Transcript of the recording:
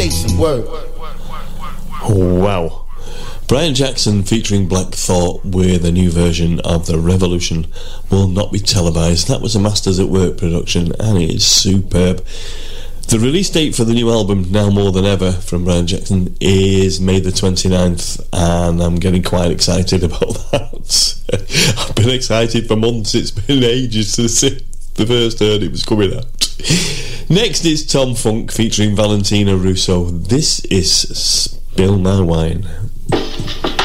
station. Word. Wow. Brian Jackson featuring Black Thought with a new version of The Revolution will not be televised. That was a Masters at Work production, and it is superb. The release date for the new album, Now More Than Ever, from Brian Jackson, is May the 29th, and I'm getting quite excited about that. I've been excited for months. It's been ages since the first heard it was coming out. Next is Tom Funk featuring Valentina Russo. This is Spill My Wine.